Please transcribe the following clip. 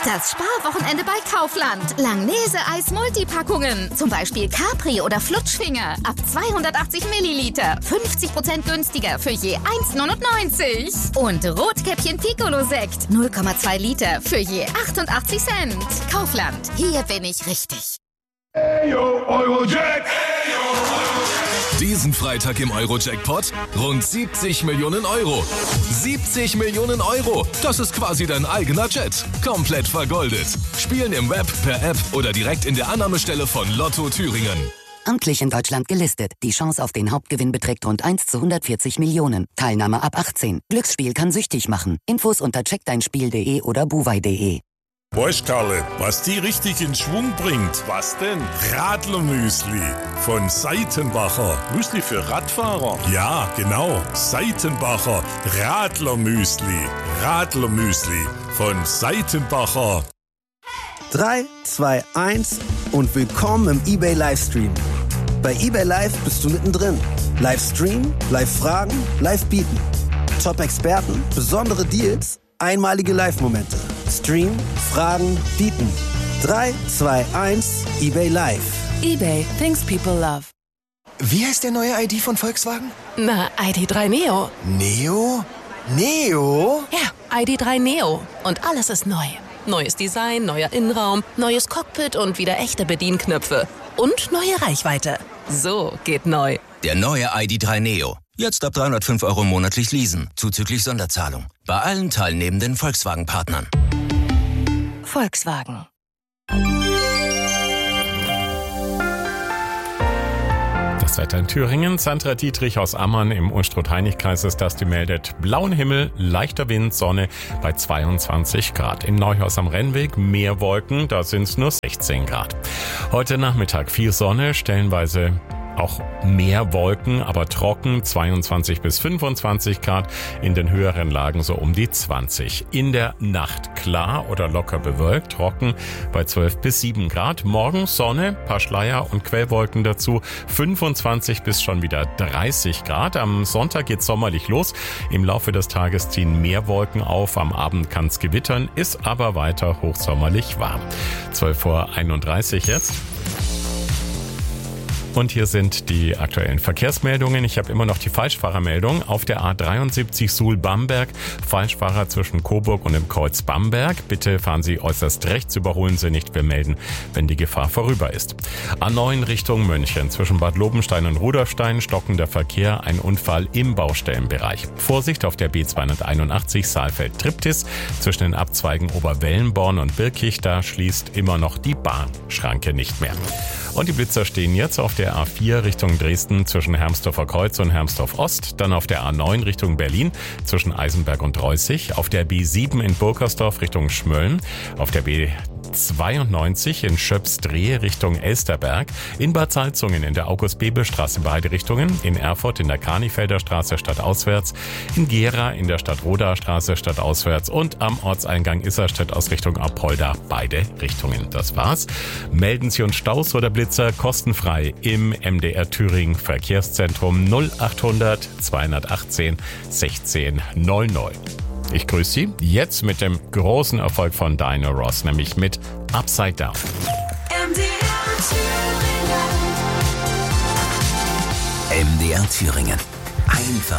Das Sparwochenende bei Kaufland. Langnese-Eis Multipackungen. Zum Beispiel Capri oder Flutschfinger. Ab 280 Milliliter. 50% günstiger für je 1,99. Und Rotkäppchen Piccolo-Sekt. 0,2 Liter für je 88 Cent. Kaufland. Hier bin ich richtig. Eyo, Eurojack! Diesen Freitag im Euro-Jackpot rund 70 Millionen Euro. 70 Millionen Euro! Das ist quasi dein eigener Jet. Komplett vergoldet. Spielen im Web, per App oder direkt in der Annahmestelle von Lotto Thüringen. Amtlich in Deutschland gelistet. Die Chance auf den Hauptgewinn beträgt rund 1 zu 140 Millionen. Teilnahme ab 18. Glücksspiel kann süchtig machen. Infos unter checkdeinspiel.de oder buwei.de. Weißt Karle, was die richtig in Schwung bringt? Was denn? Radlermüsli von Seitenbacher. Müsli für Radfahrer? Ja, genau. Seitenbacher Radlermüsli. Radlermüsli von Seitenbacher. 3, 2, 1 und willkommen im eBay Livestream. Bei eBay Live bist du mittendrin. Livestream, Live-Fragen, Live-Bieten. Top-Experten, besondere Deals, einmalige Live-Momente. Stream, Fragen, Bieten. 3, 2, 1, eBay Live. eBay, things people love. Wie heißt der neue ID von Volkswagen? Na, ID.3 Neo. Neo? Neo? Ja, ID.3 Neo. Und alles ist neu. Neues Design, neuer Innenraum, neues Cockpit und wieder echte Bedienknöpfe. Und neue Reichweite. So geht neu. Der neue ID.3 Neo. Jetzt ab 305 € monatlich leasen, zuzüglich Sonderzahlung. Bei allen teilnehmenden Volkswagen-Partnern. Volkswagen. Das Wetter in Thüringen. Sandra Dietrich aus Ammann im Unstrut-Heinig-Kreis ist das, die meldet blauen Himmel, leichter Wind, Sonne bei 22 Grad. In Neuhaus am Rennweg mehr Wolken, da sind es nur 16 Grad. Heute Nachmittag viel Sonne, stellenweise auch mehr Wolken, aber trocken, 22 bis 25 Grad, in den höheren Lagen so um die 20. In der Nacht klar oder locker bewölkt, trocken bei 12 bis 7 Grad. Morgen Sonne, paar Schleier und Quellwolken dazu, 25 bis schon wieder 30 Grad. Am Sonntag geht's sommerlich los. Im Laufe des Tages ziehen mehr Wolken auf, am Abend kann's gewittern, ist aber weiter hochsommerlich warm. 12:31 Uhr jetzt. Und hier sind die aktuellen Verkehrsmeldungen. Ich habe immer noch die Falschfahrermeldung. Auf der A73 Suhl-Bamberg, Falschfahrer zwischen Coburg und dem Kreuz Bamberg. Bitte fahren Sie äußerst rechts, überholen Sie nicht. Wir melden, wenn die Gefahr vorüber ist. A9 Richtung München, zwischen Bad Lobenstein und Rudolfstein, stockender Verkehr, ein Unfall im Baustellenbereich. Vorsicht auf der B281 Saalfeld-Triptis, zwischen den Abzweigen Oberwellenborn und Birkich, da schließt immer noch die Bahnschranke nicht mehr. Und die Blitzer stehen jetzt auf der A4 Richtung Dresden zwischen Hermsdorfer Kreuz und Hermsdorf Ost, dann auf der A9 Richtung Berlin zwischen Eisenberg und Reußig, auf der B7 in Burgersdorf Richtung Schmölln, auf der B92 in Schöpsdrehe Richtung Elsterberg, in Bad Salzungen in der August-Bebel-Straße beide Richtungen, in Erfurt in der Kanifelder Straße stadtauswärts, in Gera in der Stadt-Rodaer Straße stadtauswärts und am Ortseingang Isarstedt aus Richtung Apolda beide Richtungen. Das war's. Melden Sie uns Staus oder Blitzer kostenfrei im MDR Thüringen Verkehrszentrum 0800 218 16 00. Ich grüße Sie jetzt mit dem großen Erfolg von Diana Ross, nämlich mit Upside Down. MDR Thüringen. Einfach